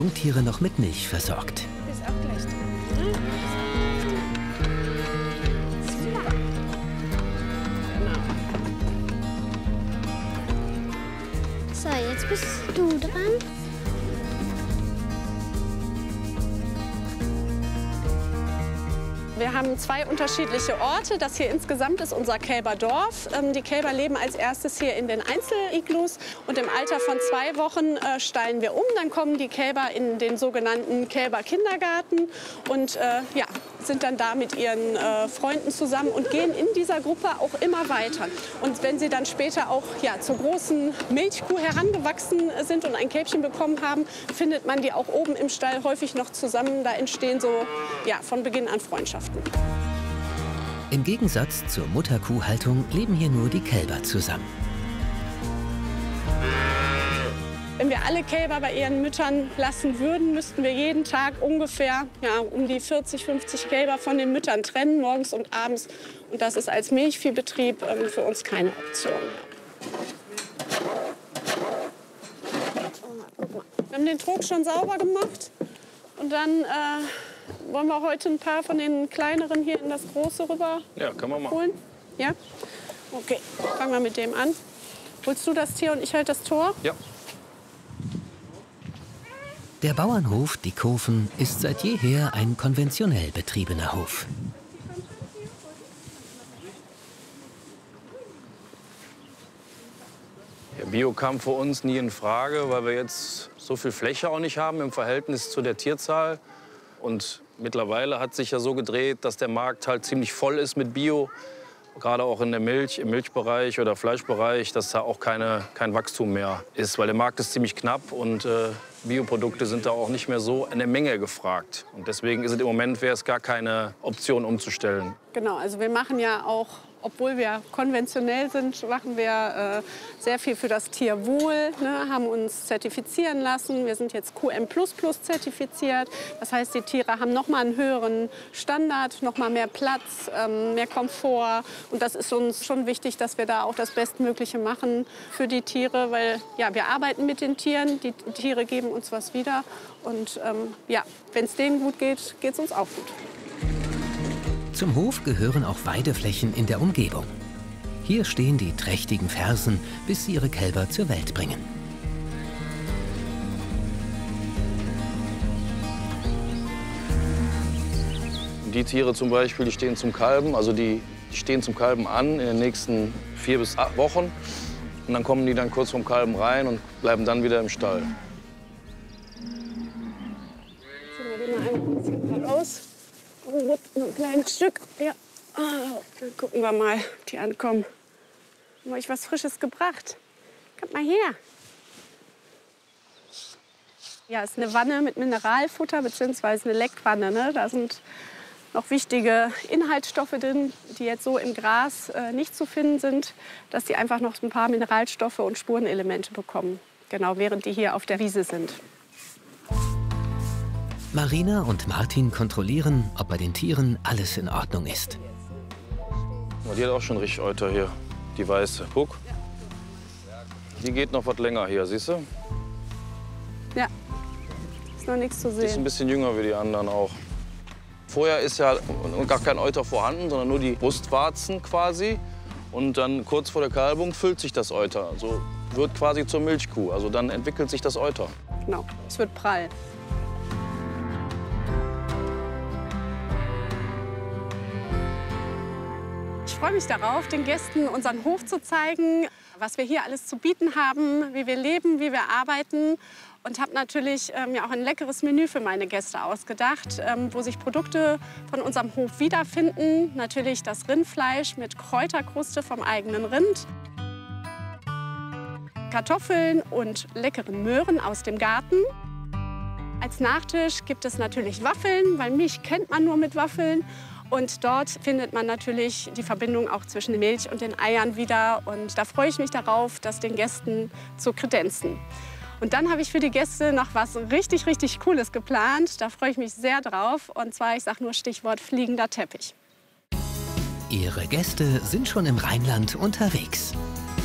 Jungtiere noch mit Milch versorgt. Ist auch gleich drin. Super. Genau. So, jetzt bist du dran. Wir haben 2 unterschiedliche Orte. Das hier insgesamt ist unser Kälberdorf. Die Kälber leben als erstes hier in den Einzeliglus. Und im Alter von 2 Wochen stallen wir um. Dann kommen die Kälber in den sogenannten Kälberkindergarten und ja, sind dann da mit ihren Freunden zusammen und gehen in dieser Gruppe auch immer weiter. Und wenn sie dann später auch ja, zur großen Milchkuh herangewachsen sind und ein Kälbchen bekommen haben, findet man die auch oben im Stall häufig noch zusammen. Da entstehen so ja, von Beginn an Freundschaften. Im Gegensatz zur Mutterkuhhaltung leben hier nur die Kälber zusammen. Wenn wir alle Kälber bei ihren Müttern lassen würden, müssten wir jeden Tag ungefähr ja, um die 40, 50 Kälber von den Müttern trennen, morgens und abends. Und das ist als Milchviehbetrieb für uns keine Option. Wir haben den Trog schon sauber gemacht und dann wollen wir heute ein paar von den kleineren hier in das große rüber holen. Ja? Okay, fangen wir mit dem an. Holst du das Tier und ich halte das Tor? Ja. Der Bauernhof Dieckhofen ist seit jeher ein konventionell betriebener Hof. Ja, Bio kam für uns nie in Frage, weil wir jetzt so viel Fläche auch nicht haben im Verhältnis zu der Tierzahl. Und mittlerweile hat sich ja so gedreht, dass der Markt halt ziemlich voll ist mit Bio. Gerade auch in der Milch, im Milchbereich oder Fleischbereich, dass da auch kein Wachstum mehr ist. Weil der Markt ist ziemlich knapp und Bioprodukte sind da auch nicht mehr so in der Menge gefragt. Und deswegen ist es im Moment wäre es gar keine Option umzustellen. Genau, also wir machen ja auch, obwohl wir konventionell sind, machen wir sehr viel für das Tierwohl, ne, haben uns zertifizieren lassen. Wir sind jetzt QM++ zertifiziert. Das heißt, die Tiere haben noch mal einen höheren Standard, noch mal mehr Platz, mehr Komfort. Und das ist uns schon wichtig, dass wir da auch das Bestmögliche machen für die Tiere, weil ja, wir arbeiten mit den Tieren, die Tiere geben uns was wieder. Und ja, wenn es denen gut geht, geht es uns auch gut. Zum Hof gehören auch Weideflächen in der Umgebung. Hier stehen die trächtigen Fersen, bis sie ihre Kälber zur Welt bringen. Die Tiere zum Beispiel, die stehen zum Kalben, also die stehen zum Kalben an in den nächsten 4 bis 8 Wochen. Und dann kommen die dann kurz vom Kalben rein und bleiben dann wieder im Stall. Ziehen wir die mal ein bisschen raus. Noch ein kleines Stück. Ja. Dann gucken wir mal, ob die ankommen. Haben wir euch was Frisches gebracht? Kommt mal her. Ja, ist eine Wanne mit Mineralfutter bzw. eine Leckwanne. Ne? Da sind noch wichtige Inhaltsstoffe drin, die jetzt so im Gras nicht zu finden sind, dass die einfach noch ein paar Mineralstoffe und Spurenelemente bekommen. Genau, während die hier auf der Wiese sind. Marina und Martin kontrollieren, ob bei den Tieren alles in Ordnung ist. Die hat auch schon richtig Euter hier, die weiße. Guck. Die geht noch was länger hier, siehst du? Ja, ist noch nichts zu Die ist ein sehen. bisschen jünger wie die anderen auch. Vorher ist ja gar kein Euter vorhanden, sondern nur die Brustwarzen quasi. Und dann kurz vor der Kalbung füllt sich das Euter. Also wird quasi zur Milchkuh. Also dann entwickelt sich das Euter. Genau, es wird prall. Ich freue mich darauf, den Gästen unseren Hof zu zeigen, was wir hier alles zu bieten haben, wie wir leben, wie wir arbeiten. Und habe natürlich mir auch ein leckeres Menü für meine Gäste ausgedacht, wo sich Produkte von unserem Hof wiederfinden. Natürlich das Rindfleisch mit Kräuterkruste vom eigenen Rind. Kartoffeln und leckeren Möhren aus dem Garten. Als Nachtisch gibt es natürlich Waffeln, weil Milch kennt man nur mit Waffeln. Und dort findet man natürlich die Verbindung auch zwischen Milch und den Eiern wieder. Und da freue ich mich darauf, das den Gästen zu kredenzen. Und dann habe ich für die Gäste noch was richtig, richtig Cooles geplant. Da freue ich mich sehr drauf. Und zwar, ich sage nur Stichwort fliegender Teppich. Ihre Gäste sind schon im Rheinland unterwegs.